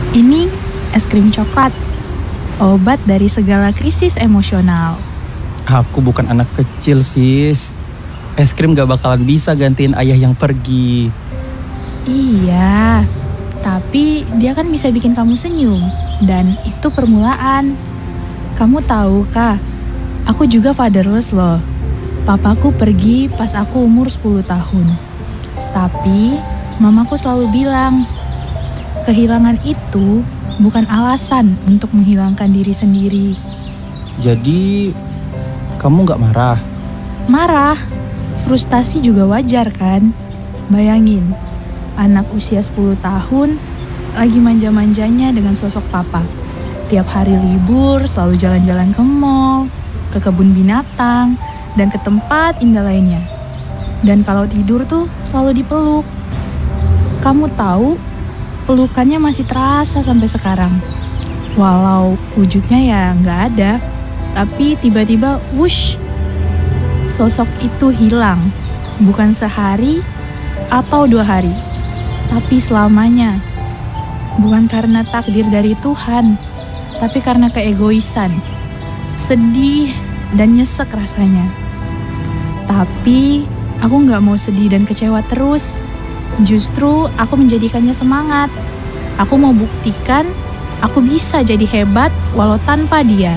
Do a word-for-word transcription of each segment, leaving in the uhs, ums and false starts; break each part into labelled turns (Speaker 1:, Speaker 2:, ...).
Speaker 1: Ini es krim coklat, obat dari segala krisis emosional.
Speaker 2: Aku bukan anak kecil, sis. Es krim gak bakalan bisa gantiin ayah yang pergi.
Speaker 1: Iya, tapi dia kan bisa bikin kamu senyum, dan itu permulaan. Kamu tahu, Kak, aku juga fatherless loh. Papaku pergi pas aku umur sepuluh tahun. Tapi mamaku selalu bilang, kehilangan itu bukan alasan untuk menghilangkan diri sendiri.
Speaker 2: Jadi, kamu gak marah?
Speaker 1: Marah, frustasi juga wajar kan? Bayangin, anak usia sepuluh tahun lagi manja-manjanya dengan sosok papa. Tiap hari libur selalu jalan-jalan ke mall, ke kebun binatang, dan ke tempat indah lainnya. Dan kalau tidur tuh selalu dipeluk. Kamu tahu, pelukannya masih terasa sampai sekarang. Walau wujudnya ya nggak ada, tapi tiba-tiba wush, sosok itu hilang. Bukan sehari atau dua hari, tapi selamanya. Bukan karena takdir dari Tuhan, tapi karena keegoisan. Sedih dan nyesek rasanya. Tapi aku gak mau sedih dan kecewa terus. Justru aku menjadikannya semangat. Aku mau buktikan aku bisa jadi hebat walau tanpa dia.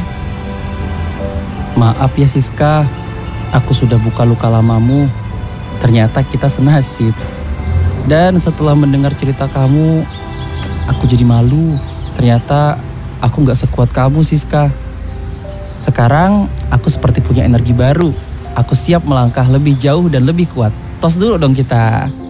Speaker 2: Maaf ya Siska, aku sudah buka luka lamamu. Ternyata kita senasib. Dan setelah mendengar cerita kamu, aku jadi malu. Ternyata aku gak sekuat kamu, Siska. Sekarang aku seperti punya energi baru. Aku siap melangkah lebih jauh dan lebih kuat. Tos dulu dong kita.